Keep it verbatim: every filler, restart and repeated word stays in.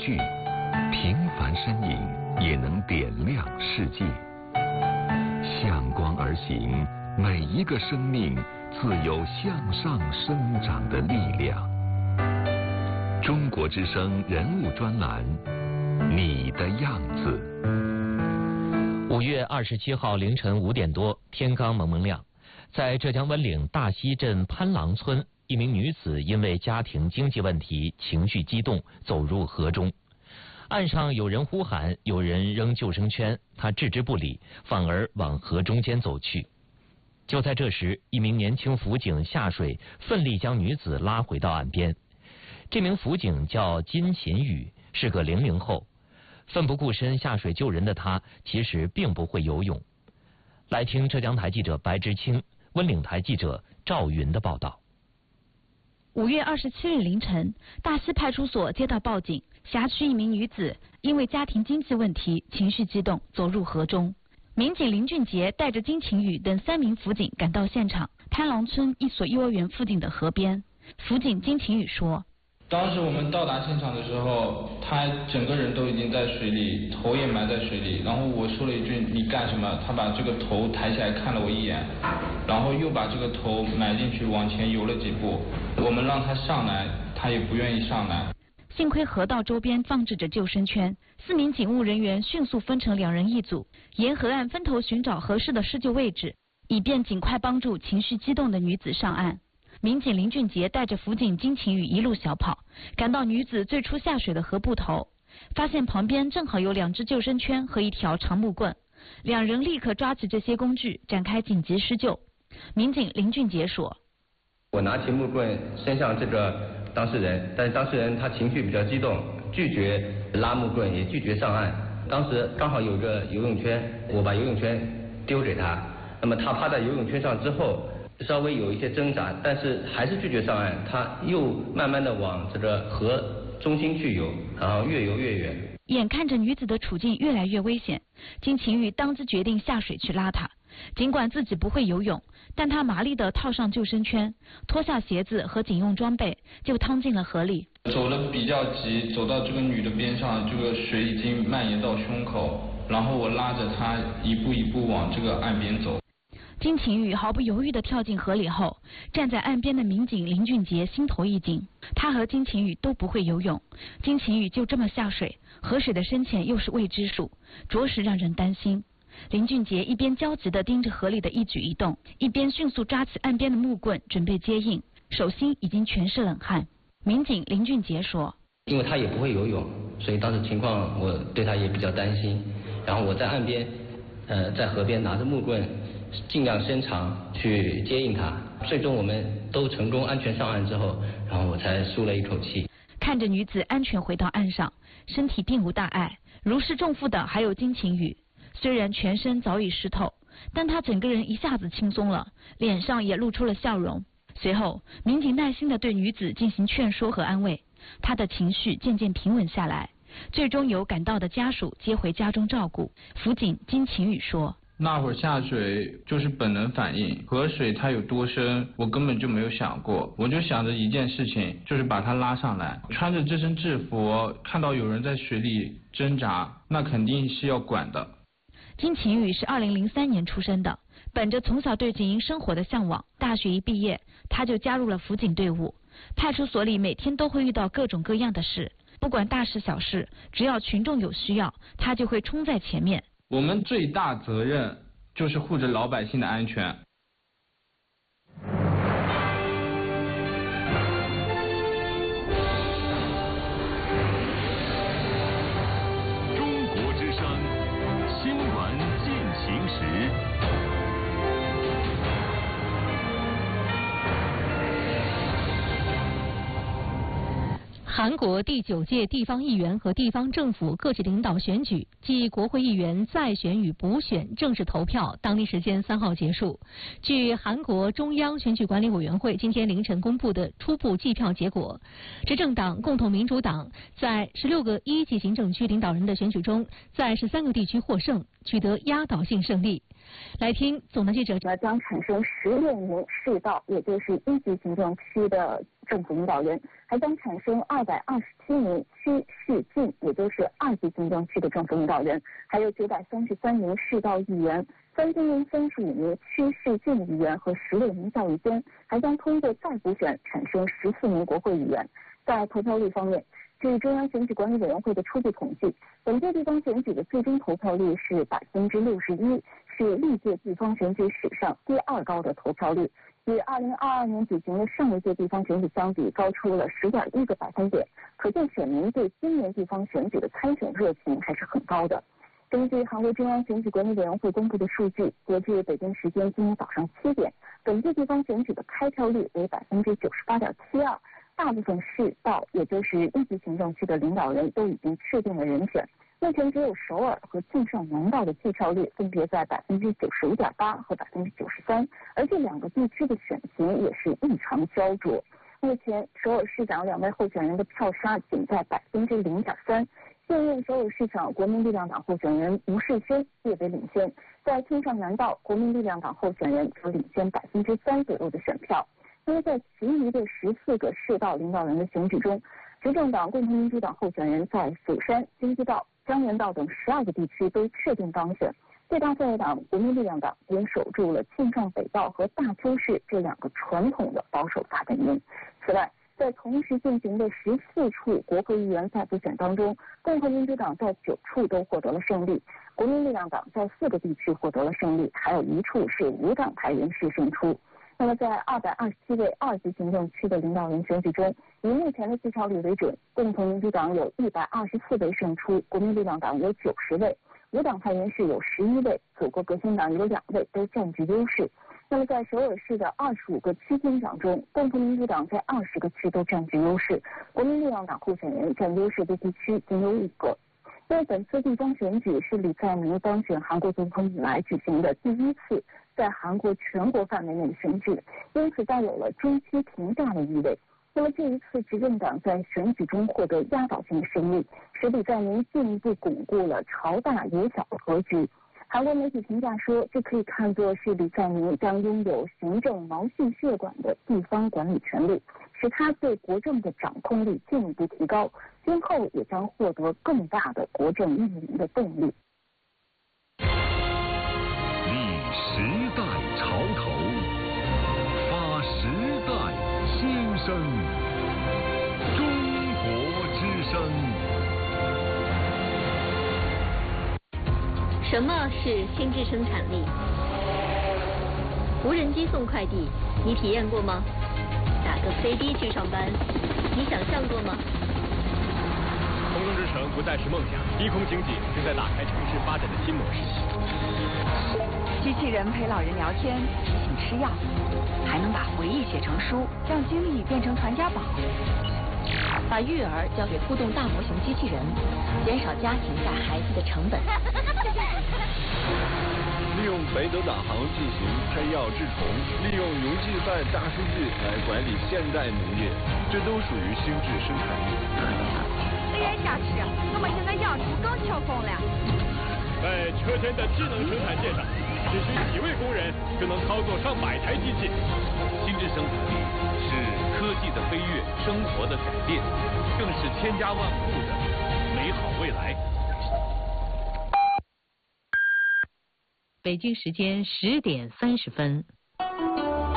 聚，平凡身影也能点亮世界。向光而行，每一个生命自有向上生长的力量。中国之声人物专栏，你的样子。 五月二十七号凌晨五点多，天刚蒙蒙亮，在浙江温岭大溪镇潘郎村，一名女子因为家庭经济问题，情绪激动，走入河中。岸上有人呼喊，有人扔救生圈，她置之不理，反而往河中间走去。就在这时，一名年轻辅警下水，奋力将女子拉回到岸边。这名辅警叫金勤宇，是个零零后。奋不顾身下水救人的他，其实并不会游泳。来听浙江台记者白之清、温岭台记者赵云的报道。 五月二十七日凌晨，大溪派出所接到报警，辖区一名女子因为家庭经济问题，情绪激动，走入河中。民警林俊杰带着金勤宇等三名辅警赶到现场，潘郎村一所幼儿园附近的河边。辅警金勤宇说： 当时我们到达现场的时候，他整个人都已经在水里，头也埋在水里。然后我说了一句：“你干什么？”他把这个头抬起来看了我一眼，然后又把这个头埋进去，往前游了几步。我们让他上来，他也不愿意上来。 幸亏河道周边放置着救生圈，四名警务人员迅速分成两人一组，沿河岸分头寻找合适的施救位置，以便尽快帮助情绪激动的女子上岸。民警林俊杰带着辅警金勤宇一路小跑，赶到女子最初下水的河埠头，发现旁边正好有两只救生圈和一条长木棍，两人立刻抓起这些工具展开紧急施救。民警林俊杰说： 我拿起木棍伸向这个当事人，但是当事人他情绪比较激动，拒绝拉木棍，也拒绝上岸。当时刚好有个游泳圈，我把游泳圈丢给他，那么他趴在游泳圈上之后稍微有一些挣扎，但是还是拒绝上岸，他又慢慢的往这个河中心去游，然后越游越远。 眼看着女子的处境越来越危险，金勤宇当即决定下水去拉她。尽管自己不会游泳，但他麻利地套上救生圈，脱下鞋子和警用装备，就趟进了河里。 走得比较急，走到这个女的边上，这个水已经蔓延到胸口，然后我拉着她一步一步往这个岸边走。 金勤宇毫不犹豫地跳进河里后，站在岸边的民警林俊杰心头一惊。他和金勤宇都不会游泳，金勤宇就这么下水，河水的深浅又是未知数，着实让人担心。林俊杰一边焦急地盯着河里的一举一动，一边迅速抓起岸边的木棍准备接应，手心已经全是冷汗。民警林俊杰说： 因为他也不会游泳，所以当时情况我对他也比较担心，然后我在岸边呃，在河边拿着木棍尽量伸长去接应他，最终我们都成功安全上岸之后，然后我才舒了一口气。 看着女子安全回到岸上，身体并无大碍，如释重负的还有金勤宇。虽然全身早已湿透，但他整个人一下子轻松了，脸上也露出了笑容。随后，民警耐心地对女子进行劝说和安慰，她的情绪渐渐平稳下来，最终由赶到的家属接回家中照顾。辅警金勤宇说： 那会儿下水就是本能反应，河水它有多深我根本就没有想过，我就想着一件事情，就是把它拉上来。穿着这身制服，看到有人在水里挣扎，那肯定是要管的。 金勤宇是二零零三年出生的，本着从小对警营生活的向往，大学一毕业他就加入了辅警队伍。派出所里每天都会遇到各种各样的事，不管大事小事，只要群众有需要，他就会冲在前面。 我们最大责任就是护着老百姓的安全。 中国之声新闻进行时。 韩国第九届地方议员和地方政府各级领导选举暨国会议员再选与补选正式投票当地时间三号结束。据韩国中央选举管理委员会今天凌晨公布的初步计票结果，执政党共同民主党在十六个一级行政区领导人的选举中，在十三个地区获胜，取得压倒性胜利。来听总台记者将产生十六名市道，也就是一级行政区的政府领导人，还将产生二百二十七名区市郡，也就是二级行政区的政府领导人，还有九百三十三名市道议员，三千零三十五名区市郡议员和十六名教育监，还将通过再补选产生十四名国会议员。在投票率方面，据中央选举管理委员会的初步统计，本届地方选举的最终投票率是百分之六十一，是历届地方选举史上第二高的投票率，与二零二二年举行的上一届地方选举相比，高出了十点一个百分点，可见选民对今年地方选举的参选热情还是很高的。根据韩国中央选举管理委员会公布的数据，截至北京时间今天早上七点，本届地方选举的开票率为百分之九十八点七二。大部分市道，也就是一级行政区的领导人都已经确定了人选，目前只有首尔和庆尚南道的计票率分别在百分之九十五点八和百分之九十三，而这两个地区的选情也是异常焦灼。目前首尔市长两位候选人的票差仅在百分之零点三，现任首尔市长国民力量党候选人吴世轩略微领先，在庆尚南道国民力量党候选人则领先百分之三左右的选票。那么在其余的十四个市道领导人的选举中，执政党共同民主党候选人在釜山、京畿道、江原道等十二个地区都确定当选，最大在野党国民力量党也守住了庆尚北道和大邱市这两个传统的保守大本营。此外，在同时进行的十四处国会议员再补选当中，共和民主党在九处都获得了胜利，国民力量党在四个地区获得了胜利，还有一处是无党派人士胜出。那么在二百二十七位二级行政区的领导人选举中，以目前的计票率为准，共同民主党有一百二十四位胜出，国民力量党有九十位，无党派人士有十一位，祖国革新党有两位，都占据优势。那么在首尔市的二十五个区厅长中，共同民主党在二十个区都占据优势，国民力量党候选人占优势的地区仅有五个。因为本次地方选举是李在明当选韩国总统以来举行的第一次在韩国全国范围内的选举，因此带有了中期评价的意味。那么这一次执政党在选举中获得压倒性的胜利，使李在明进一步巩固了朝大野小的格局。韩国媒体评价说，这可以看作是李在明将拥有行政毛细血管的地方管理权力，使他对国政的掌控力进一步提高，今后也将获得更大的国政运营的动力。 立时代潮头，发时代新声，中国之声。 什么是心智生产力？无人机送快递，你体验过吗？打个飞的去上班，你想象过吗？ 空中之城不再是梦想，低空经济正在打开城市发展的新模式。 机器人陪老人聊天，提醒吃药，还能把回忆写成书，让经历变成传家宝。把育儿交给互动大模型机器人，减少家庭带孩子的成本。 利用北斗导航进行配药治虫，利用云计算大数据来管理现代农业，这都属于心智生产力。 这样下去，我们现在养猪更缺工了。 在车间的智能生产线上，只需几位工人就能操作上百台机器。 心智生产力是科技的飞跃，生活的改变，更是千家万户的美好未来。 北京时间十点三十分。